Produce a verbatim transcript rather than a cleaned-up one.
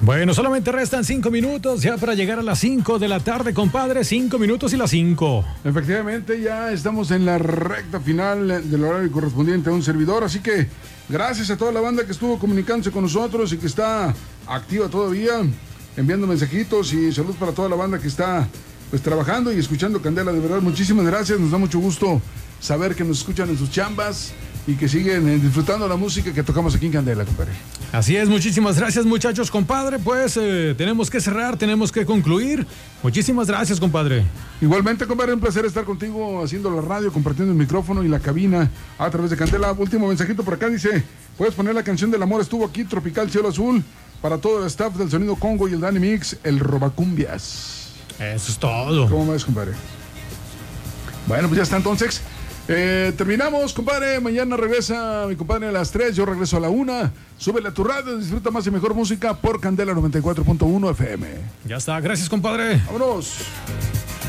Bueno, solamente restan cinco minutos ya para llegar a las cinco de la tarde, compadre. Cinco minutos y las cinco. Efectivamente, ya estamos en la recta final del horario correspondiente a un servidor. Así que gracias a toda la banda que estuvo comunicándose con nosotros y que está activa todavía, enviando mensajitos, y salud para toda la banda que está pues trabajando y escuchando Candela. De verdad, muchísimas gracias. Nos da mucho gusto saber que nos escuchan en sus chambas y que siguen eh, disfrutando la música que tocamos aquí en Candela, compadre. Así es, muchísimas gracias, muchachos, compadre. Pues eh, tenemos que cerrar, tenemos que concluir. Muchísimas gracias, compadre. Igualmente, compadre, un placer estar contigo haciendo la radio, compartiendo el micrófono y la cabina a través de Candela. Último mensajito por acá, dice: puedes poner la canción del amor, estuvo aquí, Tropical Cielo Azul, para todo el staff del Sonido Congo y el Dani Mix, el Robacumbias. Eso es todo. ¿Cómo ves, compadre? Bueno, pues ya está entonces. Eh, terminamos, compadre. Mañana regresa mi compadre a las tres. Yo regreso a la una. Súbele a tu radio, disfruta más y mejor música por Candela noventa y cuatro punto uno F M. Ya está, gracias, compadre. Vámonos.